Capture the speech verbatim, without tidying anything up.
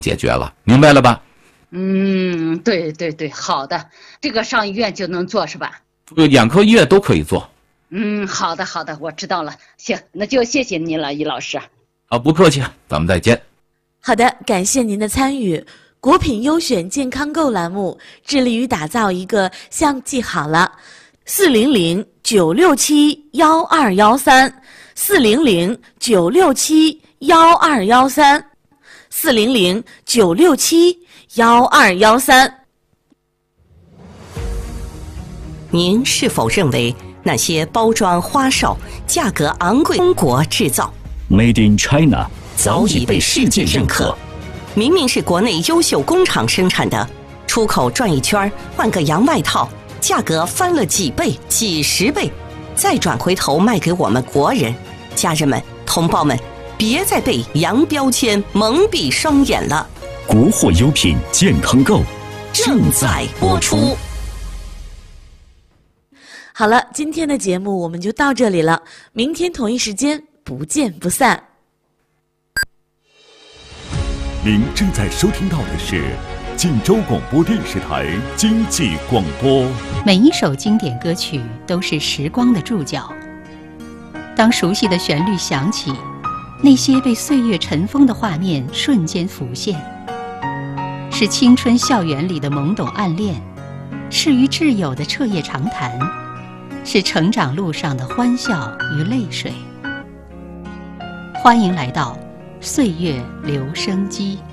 解决了，明白了吧？ 嗯，对对对，好的，这个上医院就能做是吧？ 眼科医院都可以做。 嗯，好的好的，我知道了。行，那就谢谢您了，易老师。 啊，不客气，咱们再见。 好的，感谢您的参与。国品优选健康购栏目致力于打造一个像记好了四零零九六七幺二幺三四零零九六七幺二幺三四零零九六七幺二幺三。 您是否认为那些包装花哨、价格昂贵中国制造 Made in China 早已被世界认可？ 明明是国内优秀工厂生产的，出口转一圈换个洋外套，价格翻了几倍、几十倍，再转回头卖给我们国人。家人们、同胞们，别再被洋标签蒙蔽双眼了。 国货优品健康购正在播出。 好了，今天的节目我们就到这里了，明天同一时间不见不散。 您正在收听到的是晋州广播电视台经济广播。 每一首经典歌曲都是时光的注脚，当熟悉的旋律响起，那些被岁月尘封的画面瞬间浮现，是青春校园里的懵懂暗恋，是与挚友的彻夜长谈，是成长路上的欢笑与泪水。欢迎来到岁月留声机。